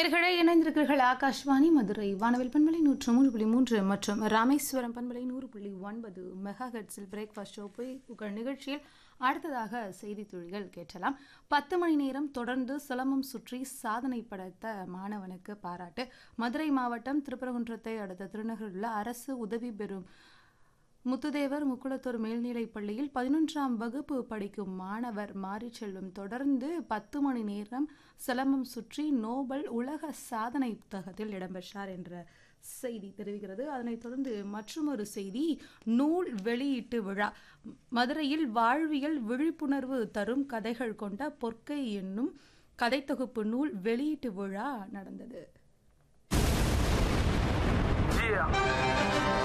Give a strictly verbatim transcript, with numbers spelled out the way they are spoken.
நேயர்களே இணைந்திருக்கிறீர்கள் ஆகாஷ்வாணி மதுரை வானவில் பண்பலை நூற்று மூன்று புள்ளி மூன்று மற்றும் ராமேஸ்வரம் பண்பலை நூறு புள்ளி ஒன்பது மெகா ஹெர்ட்ஸில் பிரேக்ஃபாஸ்ட் ஷோ போய் உங்கள் நிகழ்ச்சியில் அடுத்ததாக செய்தி துளிகள் கேட்டலாம். பத்து மணி நேரம் தொடர்ந்து சிலம்பம் சுற்றி சாதனை படைத்த மாணவனுக்கு பாராட்டு. மதுரை மாவட்டம் திருப்பரங்குன்றத்தை அடுத்த திருநகரில் உள்ள அரசு உதவி பெறும் முத்துதேவர் முக்குளத்தூர் மேல்நிலைப் பள்ளியில் பதினொன்றாம் வகுப்பு படிக்கும் மாணவர் மாரிச்செல்வம் தொடர்ந்து பத்து மணி நேரம் சிலம்பம் சுற்றி நோபல் உலக சாதனை புத்தகத்தில் இடம்பெற்றார் என்ற செய்தி தெரிவிக்கிறது. அதனைத் தொடர்ந்து மற்றொரு செய்தி, நூல் வெளியீட்டு விழா. மதுரையில் வாழ்வியல் விழிப்புணர்வு தரும் கதைகள் கொண்ட பொற்கை என்னும் கதை தொகுப்பு நூல் வெளியீட்டு விழா நடந்தது.